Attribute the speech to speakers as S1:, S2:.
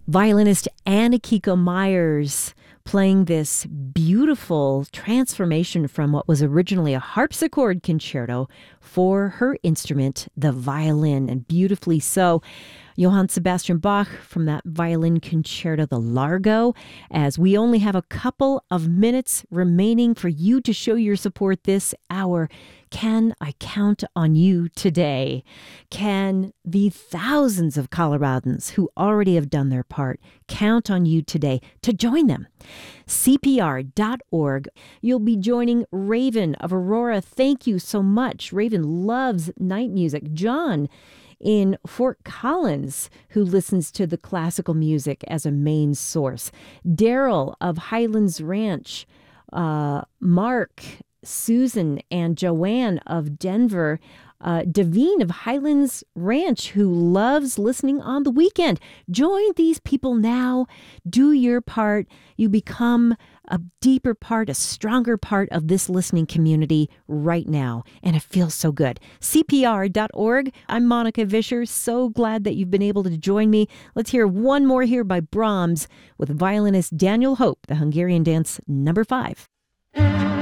S1: Violinist Anna-Kiko Myers playing this beautiful transformation from what was originally a harpsichord concerto for her instrument, the violin, and beautifully so. Johann Sebastian Bach from that violin concerto, the Largo. As we only have a couple of minutes remaining for you to show your support this hour, can I count on you today? Can the thousands of Coloradans who already have done their part count on you today to join them? CPR.org. You'll be joining Raven of Aurora. Thank you so much. Raven loves night music. John in Fort Collins, who listens to the classical music as a main source. Daryl of Highlands Ranch. Mark, Susan, and Joanne of Denver. Davine of Highlands Ranch, who loves listening on the weekend. Join these people now. Do your part. You become a deeper part, a stronger part of this listening community right now. And it feels so good. CPR.org. I'm Monica Vischer. So glad that you've been able to join me. Let's hear one more here by Brahms with violinist Daniel Hope, the Hungarian dance number 5.